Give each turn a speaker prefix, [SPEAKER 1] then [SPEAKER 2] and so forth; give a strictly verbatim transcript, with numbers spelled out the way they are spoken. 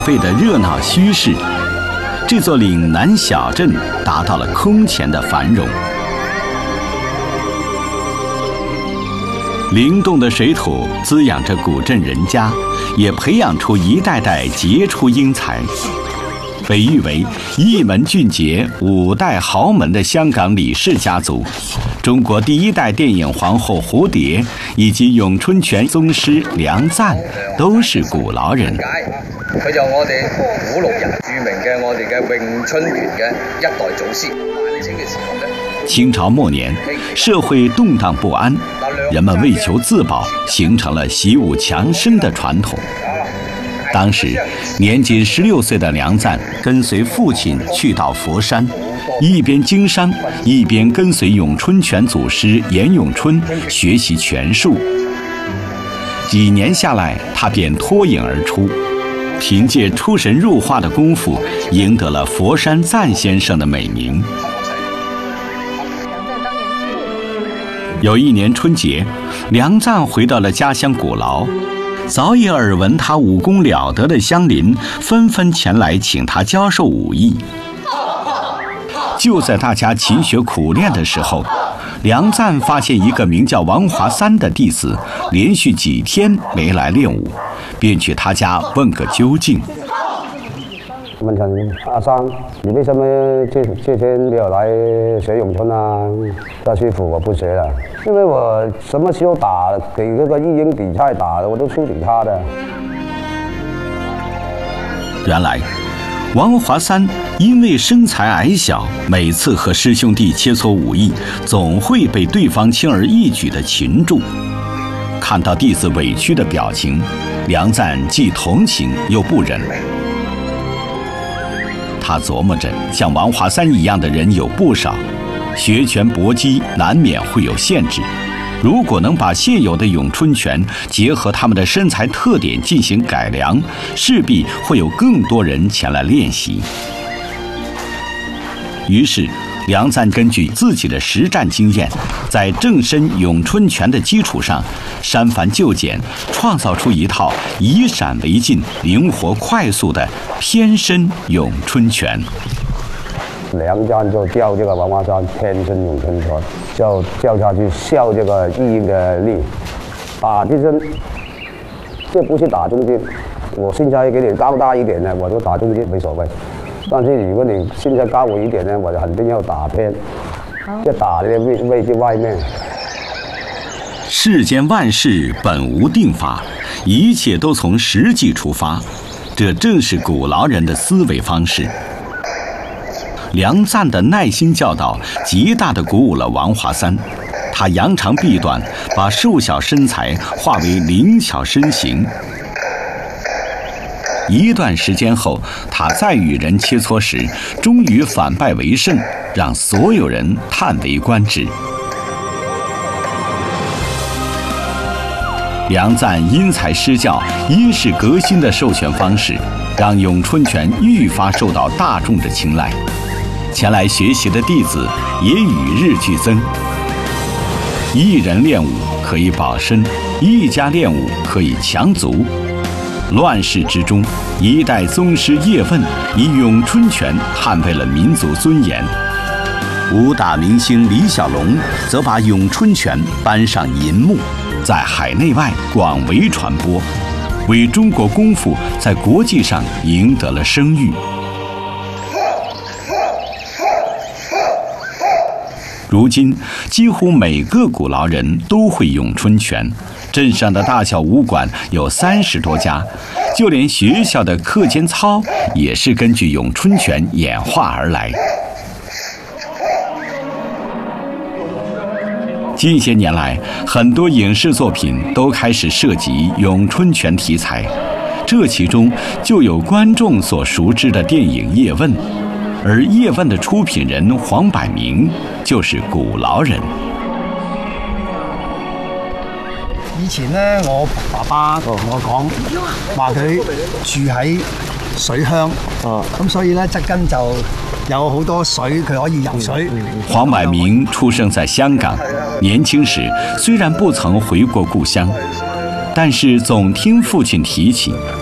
[SPEAKER 1] 费的热闹墟市，这座岭南小镇达到了空前的繁荣。灵动的水土滋养着古镇人家，也培养出一代代杰出英才。被誉为一门俊杰、五代豪门的香港李氏家族，中国第一代电影皇后蝴蝶，以及咏春拳宗师梁赞，都是古劳人。
[SPEAKER 2] 佢就我哋古六人著名嘅我哋嘅詠春拳嘅一代祖師。晚清嘅時候咧，
[SPEAKER 1] 清朝末年，社会动荡不安，人们为求自保，形成了习武强身的传统。当时，年仅十六岁的梁赞跟随父亲去到佛山，一边经商，一边跟随咏春拳祖师严咏春学习拳术。几年下来，他便脱颖而出，凭借出神入化的功夫，赢得了佛山赞先生的美名。有一年春节，梁赞回到了家乡鼓楼。早已耳闻他武功了得的乡邻纷纷前来请他教授武艺。就在大家勤学苦练的时候，梁赞发现一个名叫王华三的弟子连续几天没来练武，便去他家问个究竟。
[SPEAKER 3] 问他阿三，你为什么这这天没有来学咏春啊？大师傅，我不学了，因为我什么时候打给那个一英比赛打的，我都输给他的。
[SPEAKER 1] 原来，王华三因为身材矮小，每次和师兄弟切磋武艺，总会被对方轻而易举地擒住。看到弟子委屈的表情，梁赞既同情又不忍。他琢磨着，像王华三一样的人有不少，学拳搏击难免会有限制。如果能把现有的咏春拳结合他们的身材特点进行改良，势必会有更多人前来练习。于是，梁赞根据自己的实战经验，在正身咏春拳的基础上，删繁就简，创造出一套以闪为进、灵活快速的偏身咏春拳。
[SPEAKER 3] 梁赞就教这个王华三偏身咏春拳，就教他去效这个一英的力，打这身，这不是打中间。我身材给你高大一点呢，我就打中间没所谓。但是如果你身材高我一点呢，我就肯定要打偏，就打这个位位置外面。
[SPEAKER 1] 世间万事本无定法，一切都从实际出发，这正是古劳人的思维方式。梁赞的耐心教导，极大地鼓舞了王华三。他扬长避短，把瘦小身材化为灵巧身形。一段时间后，他再与人切磋时，终于反败为胜，让所有人叹为观止。梁赞因材施教，因势革新的授权方式，让咏春拳愈发受到大众的青睐。前来学习的弟子也与日俱增。一人练武可以保身，一家练武可以强族。乱世之中，一代宗师叶问以咏春拳捍卫了民族尊严。武打明星李小龙则把咏春拳搬上银幕，在海内外广为传播，为中国功夫在国际上赢得了声誉。如今，几乎每个古劳人都会咏春拳，镇上的大小武馆有三十多家，就连学校的课间操也是根据咏春拳演化而来。近些年来，很多影视作品都开始涉及咏春拳题材，这其中就有观众所熟知的电影《叶问》。而叶问的出品人黄百鸣就是古劳人。
[SPEAKER 4] 以前咧，我爸爸同我講話佢住喺水鄉，咁所以咧側根就有好多水，佢可以游水。
[SPEAKER 1] 黄百鸣出生在香港，年轻时虽然不曾回过故乡，但是总听父亲提起，